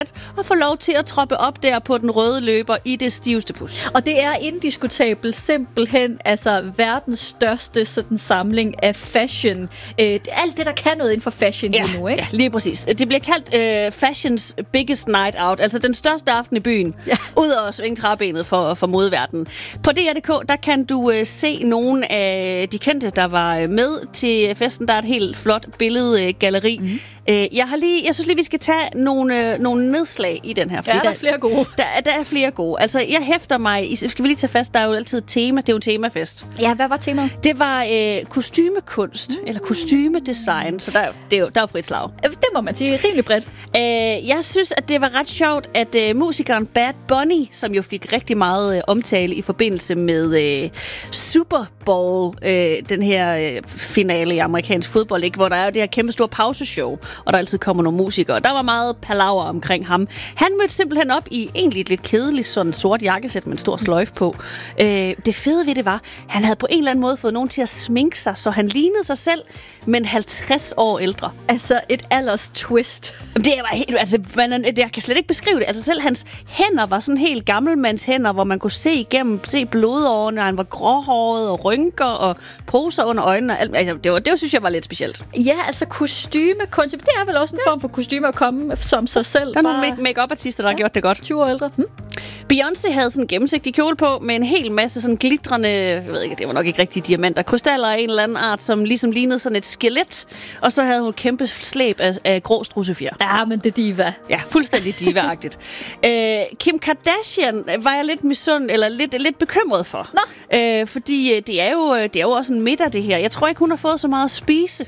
og få lov til at troppe op der på den røde løber i det stiveste pus. Og det er indiskutabelt simpelthen verdens største sådan samling af fashion. Alt det, der kan noget inden for fashion lige nu, ikke? Ja, lige præcis. Det bliver kaldt fashions biggest night out, altså den største aften i byen, ud over svinge træbenet for modeverdenen. På DR.dk, der kan du se nogle af de kendte, der var med til festen. Der er et helt flot billedgalleri. Mm-hmm. Jeg synes lige, vi skal tage nogle nedslag i den her. Ja, der er flere gode. Der er flere gode. Altså, jeg hæfter mig... Skal vi lige tage fast? Der er jo altid et tema. Det er jo en temafest. Ja, hvad var temaet? Det var kostymekunst, eller kostymedesign, så der er jo frit slag. Det må man sige. Rimelig bredt. Jeg synes, at det var ret sjovt, at musikeren Bad Bunny, som jo fik rigtig meget omtale i forbindelse med Super Bowl, den her finale i amerikansk fodbold, ikke? Hvor der er det her kæmpe store pauseshow, og der altid kommer nogle musikere. Der var meget palaver omkring ham. Han mødte simpelthen op i egentlig et lidt kedeligt sådan sort jakkesæt med en stor sløjfe på. Det fede ved det var, han havde på en eller anden måde fået nogen til at sminke sig, så han lignede sig selv, men 50 år ældre. Altså et alders twist. Det var helt, altså, jeg kan slet ikke beskrive det. Altså selv hans hænder var sådan helt gammelmands hænder, hvor man kunne se blodårene, og han var gråhåret og rynker og poser under øjnene. Altså, det synes jeg var lidt specielt. Ja, altså kostymekunst, det er vel også en form for kostyme at komme som sig selv. Der er nogle make-up-artister, der har gjort det godt. 20 år ældre. Beyoncé havde sådan en gennemsigtig kjole på, med en hel masse sådan glitrende, jeg ved ikke, det var nok ikke rigtig diamanter, krystaller af en eller anden art, som ligesom lignede sådan et skelet, og så havde hun et kæmpe slæb af grå strussefjer. Ja, men det er diva. Ja, fuldstændig diva-agtigt. Kim Kardashian var jeg lidt misund, eller lidt bekymret for. Fordi det er jo også en middag, det her. Jeg tror ikke, hun har fået så meget at spise.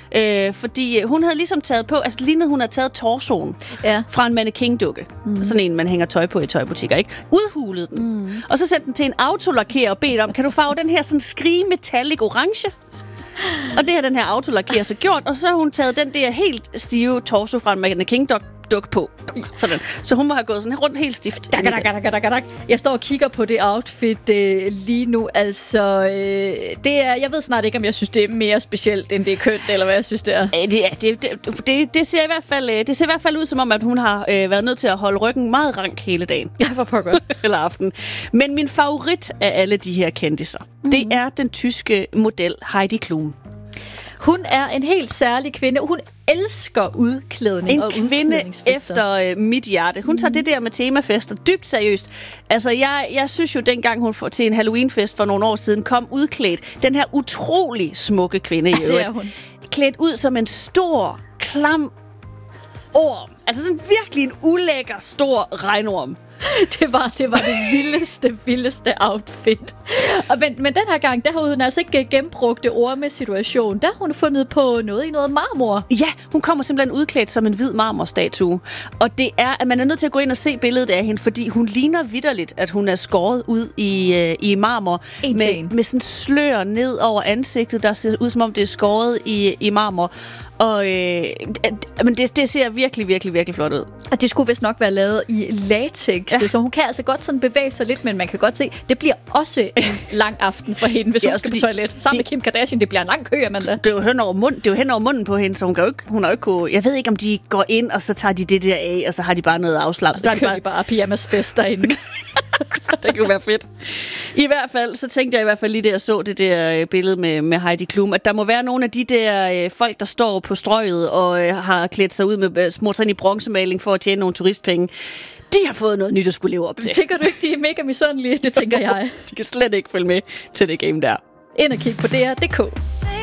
Fordi hun havde ligesom taget på, altså lignede hun havde taget torsoen fra en mannequin-dukke. Sådan en, man hænger tøj på i tøjbutikker, ikke? Udhulet den. Og så sendte den til en autolakerer og bedt om, kan du farve den her sådan skrige-metallic orange? Og det har den her autolakerer så gjort, og så har hun taget den der helt stive torso fra en mannequin-dukke på. Sådan. Så hun må have gået sådan rundt helt stift. Jeg står og kigger på det outfit lige nu. Altså, det er, jeg ved snart ikke, om jeg synes, det er mere specielt, end det er kønt, eller hvad jeg synes, det er. Det ser i hvert fald ud, som om, at hun har været nødt til at holde ryggen meget rank hele dagen. Ja, for pokker. Eller aften. Men min favorit af alle de her kendiser, det er den tyske model Heidi Klum. Hun er en helt særlig kvinde. Hun elsker udklædning og udklædningsfester. En kvinde efter mit hjerte. Hun tager det der med temafester dybt seriøst. Altså, jeg synes jo, dengang hun til en Halloweenfest for nogle år siden kom udklædt, den her utrolig smukke kvinde i øvrigt. Det er hun. Klædt ud som en stor, klam orm. Altså sådan virkelig en ulækker, stor regnorm. Det var det vildeste outfit. Men den her gang, der har hun altså ikke gennembrugte orme-situation. Der har hun fundet på noget marmor. Ja, hun kommer simpelthen udklædt som en hvid marmorstatue. Og det er, at man er nødt til at gå ind og se billedet af hende, fordi hun ligner vitterligt, at hun er skåret ud i marmor. Med sådan slør ned over ansigtet, der ser ud som om det er skåret i marmor. Og men det ser virkelig, virkelig, virkelig flot ud. Og det skulle vist nok være lavet i latex, så hun kan altså godt sådan bevæge sig lidt, men man kan godt se, det bliver også en lang aften for hende, hvis hun skal på toilet. Sammen med Kim Kardashian, det bliver en lang kø, Amanda. Det er jo hen over munden på hende, så hun har jo ikke kunne... Jeg ved ikke, om de går ind, og så tager de det der af, og så har de bare noget afslappet. Så kører de bare pyjamasfest derinde. Det kunne være fedt. I hvert fald, så tænkte jeg lige, da jeg så det der billede med Heidi Klum, at der må være nogle af de der folk, der står på strøget og har klædt sig ud med smurt sig ind i bronzemaling for at tjene nogle turistpenge. De har fået noget nyt at skulle leve op til. Tænker du ikke, de er mega misundelige? Det tænker jeg. De kan slet ikke følge med til det game der. Ind og kig på DR.dk.